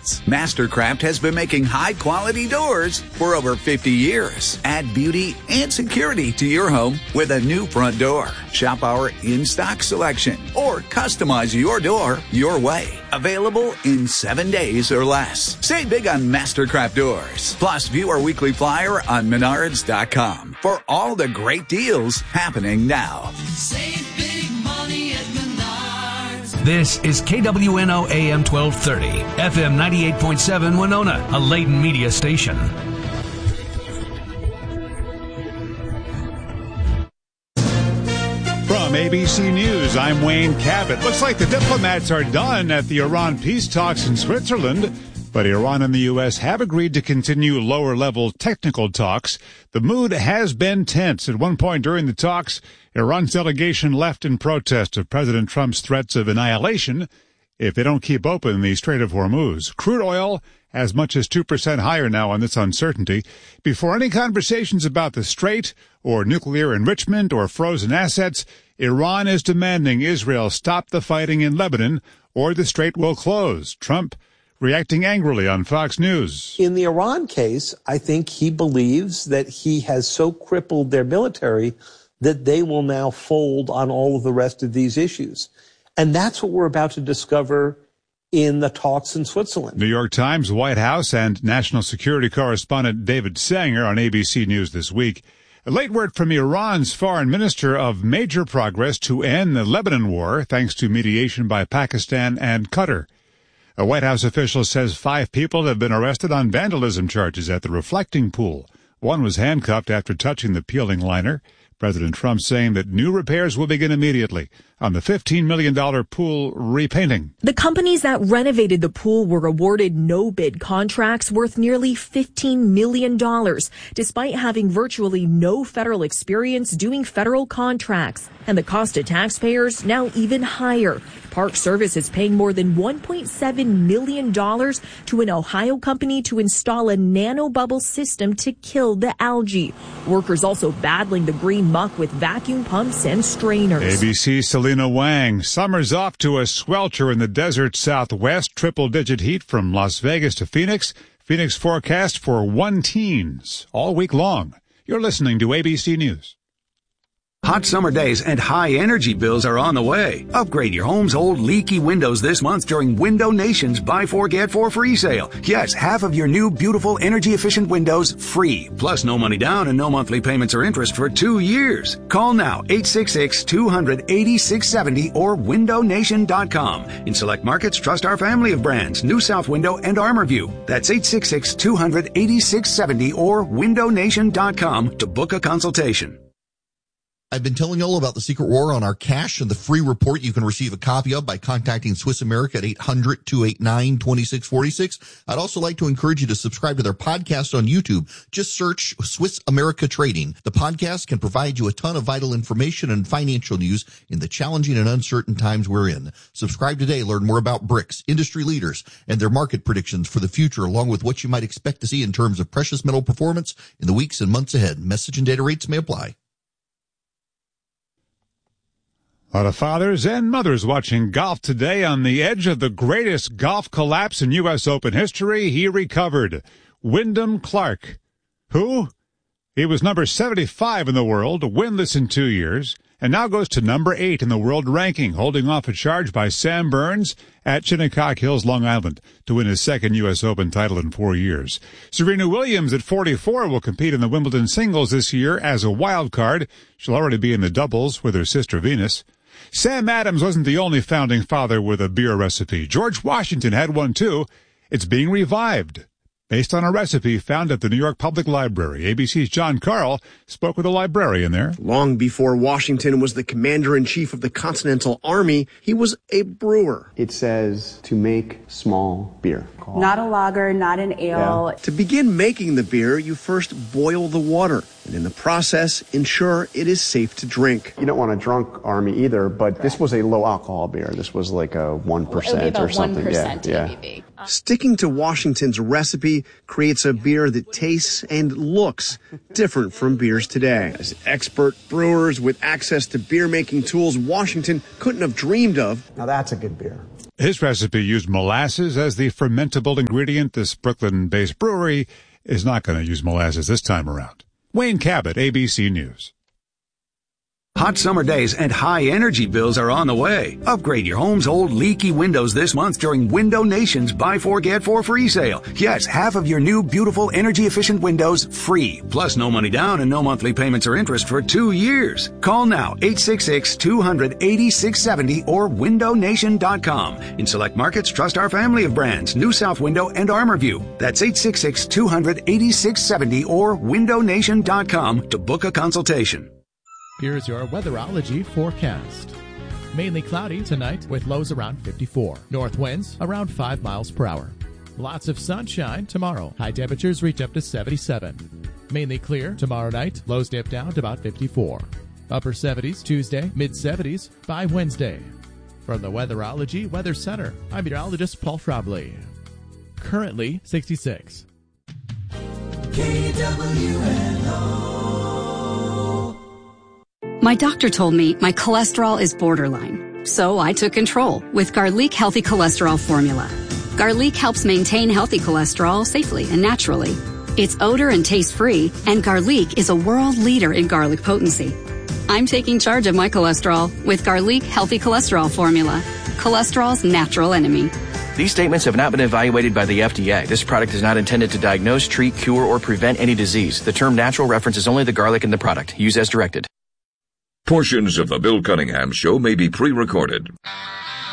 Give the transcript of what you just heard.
decades. Mastercraft has been making high-quality doors for over 50 years. Add beauty and security to your home with a new front door. Shop our in-stock selection or customize your door your way. Available in 7 days or less. Save big on Mastercraft doors. Plus, view our weekly flyer on Menards.com for all the great deals happening now. Save big money at Menards. This is KWNO AM 1230, FM 98.7 Winona, a Layton media station. From ABC News, I'm Wayne Cabot. Looks like the diplomats are done at the Iran peace talks in Switzerland, but Iran and the U.S. have agreed to continue lower-level technical talks. The mood has been tense. At one point during the talks, Iran's delegation left in protest of President Trump's threats of annihilation if they don't keep open the Strait of Hormuz. Crude oil as much as 2% higher now on this uncertainty. Before any conversations about the Strait or nuclear enrichment or frozen assets, Iran is demanding Israel stop the fighting in Lebanon or the Strait will close. Trump reacting angrily on Fox News. In the Iran case, I think he believes that he has so crippled their military that they will now fold on all of the rest of these issues. And that's what we're about to discover in the talks in Switzerland. New York Times, White House, and national security correspondent David Sanger on ABC News this week. A late word from Iran's foreign minister of major progress to end the Lebanon war thanks to mediation by Pakistan and Qatar. A White House official says 5 people have been arrested on vandalism charges at the reflecting pool. One was handcuffed after touching the peeling liner. President Trump saying that new repairs will begin immediately on the $15 million pool repainting. The companies that renovated the pool were awarded no-bid contracts worth nearly $15 million, despite having virtually no federal experience doing federal contracts. And the cost to taxpayers now even higher. Park Service is paying more than $1.7 million to an Ohio company to install a nanobubble system to kill the algae. Workers also battling the green muck with vacuum pumps and strainers. ABC's Selena Wang. Summer's off to a swelter in the desert Southwest. Triple-digit heat from Las Vegas to Phoenix. Phoenix forecast for 1 teens all week long. You're listening to ABC News. Hot summer days and high energy bills are on the way. Upgrade your home's old leaky windows this month during Window Nation's Buy 4 Get 4 free sale. Yes, half of your new beautiful energy efficient windows free. Plus no money down and no monthly payments or interest for 2 years. Call now 866-200-8670 or windownation.com. In select markets, trust our family of brands, New South Window and ArmorView. That's 866-200-8670 or windownation.com to book a consultation. I've been telling you all about the Secret War on our cash and the free report you can receive a copy of by contacting Swiss America at 800-289-2646. I'd also like to encourage you to subscribe to their podcast on YouTube. Just search Swiss America Trading. The podcast can provide you a ton of vital information and financial news in the challenging and uncertain times we're in. Subscribe today. Learn more about BRICS, industry leaders, and their market predictions for the future, along with what you might expect to see in terms of precious metal performance in the weeks and months ahead. Message and data rates may apply. A lot of fathers and mothers watching golf today. On the edge of the greatest golf collapse in U.S. Open history, he recovered. Wyndham Clark. Who? He was number 75 in the world, winless in 2 years, and now goes to number 8 in the world ranking, holding off a charge by Sam Burns at Shinnecock Hills, Long Island, to win his second U.S. Open title in 4 years. Serena Williams at 44 will compete in the Wimbledon singles this year as a wild card. She'll already be in the doubles with her sister Venus. Sam Adams wasn't the only founding father with a beer recipe. George Washington had one too. It's being revived based on a recipe found at the New York Public Library. ABC's John Carl spoke with a librarian there. Long before Washington was the commander-in-chief of the Continental Army, he was a brewer. It says to make small beer. Not a lager, not an ale. Yeah. To begin making the beer, you first boil the water, and in the process, ensure it is safe to drink. You don't want a drunk army either, but this was a low-alcohol beer. This was like a 1% or something. 1% ABV. Sticking to Washington's recipe creates a beer that tastes and looks different from beers today. As expert brewers with access to beer-making tools Washington couldn't have dreamed of. Now that's a good beer. His recipe used molasses as the fermentable ingredient. This Brooklyn-based brewery is not going to use molasses this time around. Wayne Cabot, ABC News. Hot summer days and high energy bills are on the way. Upgrade your home's old leaky windows this month during Window Nation's Buy 4 Get 4 free sale. Yes, half of your new beautiful energy efficient windows free. Plus no money down and no monthly payments or interest for 2 years. Call now 866-200-8670 or windownation.com. In select markets, trust our family of brands, New South Window and ArmorView. That's 866-200-8670 or windownation.com to book a consultation. Here's your weatherology forecast. Mainly cloudy tonight with lows around 54. North winds around 5 miles per hour. Lots of sunshine tomorrow. High temperatures reach up to 77. Mainly clear tomorrow night. Lows dip down to about 54. Upper 70s Tuesday, mid 70s by Wednesday. From the Weatherology Weather Center, I'm meteorologist Paul Schrabley. Currently 66. KWNO. My doctor told me my cholesterol is borderline, so I took control with Garlic Healthy Cholesterol Formula. Garlic helps maintain healthy cholesterol safely and naturally. It's odor and taste-free, and Garlic is a world leader in garlic potency. I'm taking charge of my cholesterol with Garlic Healthy Cholesterol Formula, cholesterol's natural enemy. These statements have not been evaluated by the FDA. This product is not intended to diagnose, treat, cure, or prevent any disease. The term natural references only the garlic in the product. Use as directed. Portions of the Bill Cunningham Show may be pre-recorded.